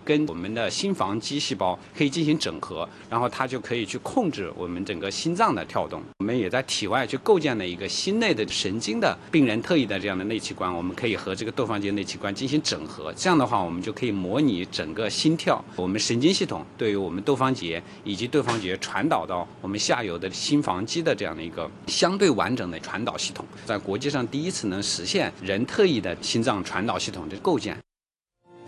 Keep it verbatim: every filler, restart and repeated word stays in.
跟我们的心房肌细胞可以进行整合，然后它就可以去控制我们整个心脏的跳动。我们也在体外去构建了一个心内的神经的病人特异的这样的内器官，我们可以和这个窦房结内器官进行整合，这样的话我们就可以模拟整个心跳，我们神经系统对于我们窦房结以及窦房结传导到我们下游的心房肌的这样的一个相对完整的传导系统，在国际上第一次能实现人特异的心脏传导系统的构建。